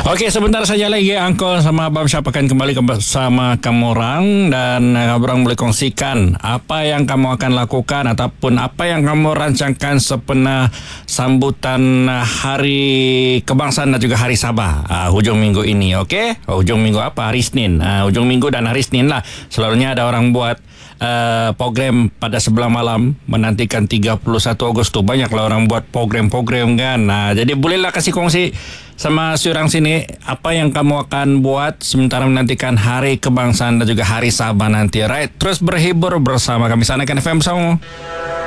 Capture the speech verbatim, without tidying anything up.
Okey, sebentar saja lagi Angkol sama Abang Syah akan kembali bersama kamu orang dan uh, orang boleh kongsikan apa yang kamu akan lakukan ataupun apa yang kamu rancangkan sempena sambutan uh, Hari Kebangsaan dan juga Hari Sabah uh, hujung minggu ini. Okey, hujung minggu apa? Hari Isnin. Uh, hujung minggu dan hari Isnin lah. Selalunya ada orang buat Uh, program pada sebelah malam menantikan tiga puluh satu Ogos tu. Banyaklah orang buat program-program kan. Nah, jadi bolehlah kasih kongsi sama surang sini apa yang kamu akan buat sementara menantikan Hari Kebangsaan dan juga Hari Sabah nanti. Right, terus berhibur bersama kami Sana Kan F M bersama.